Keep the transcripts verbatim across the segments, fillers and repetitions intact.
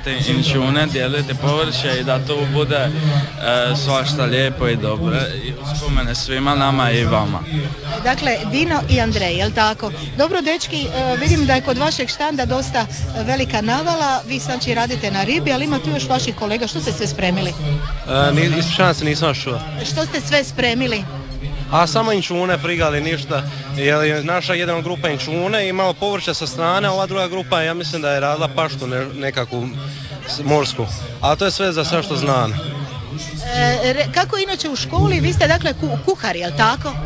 kuhati inćune, dijeliti povrće i da to bude e, svašta lijepo i dobro. I uspomene svima nama i vama. Dakle, Dino i Andrej, jel tako? Dobro, dečki, e, vidim da je kod vašeg štanda dosta velika navala, vi znači radite na ribi, ali ima tu još vaših kolega, što ste sve spremili? E, ispričavam se, nisam čuo. Što ste sve spremili? A samo inćune, frigali, ništa. Jer naša jedna grupa inćune i malo povrća sa strane, ova druga grupa, ja mislim da je radila paštu ne, nekakvu morsku. A to je sve za sve što znam. E, re, kako inače u školi? Vi ste dakle ku, kuhari, jel tako? E,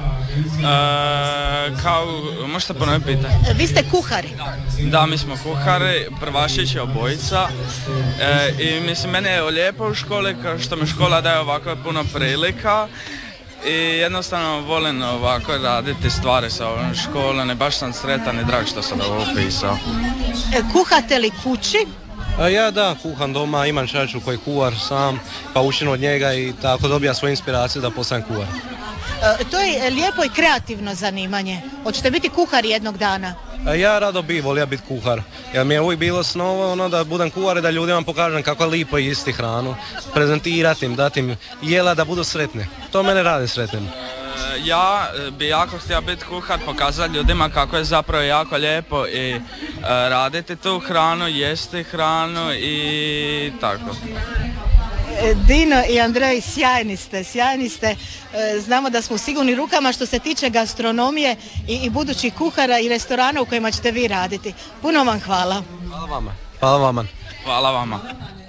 kao, možete ponoviti pitanje? E, vi ste kuhari? Da, mi smo kuhari, prvašići obojica. E, I mislim, meni je lijepo u školi, kao što mi škola daje ovako puno prilika. I jednostavno volim ovako raditi stvari sa ovom školom i baš sam sretan i drag što sam ovo upisao. E, kuhate li kući? A ja da, kuham doma, imam čaču koji kuvar sam, pa učim od njega i tako dobija svoju inspiraciju da postanem kuvar. E, to je lijepo i kreativno zanimanje. Hoćete biti kuhar jednog dana? A ja rado bi volio biti kuhar, jer mi je uvijek bilo snova ono da budem kuhar i da ljudima pokažem kako je lipo jesti hranu, prezentirati im, dati im jela da budu sretni. To mene radi sretnim. Ja bi jako htio biti kuhar, pokazati ljudima kako je zapravo jako lijepo i e, raditi tu hranu, jesti hranu i tako. Dino i Andrej, sjajni ste, sjajni ste. Znamo da smo u sigurnim rukama što se tiče gastronomije i, i budućih kuhara i restorana u kojima ćete vi raditi. Puno vam hvala. Hvala vama. Hvala vama. Hvala vama.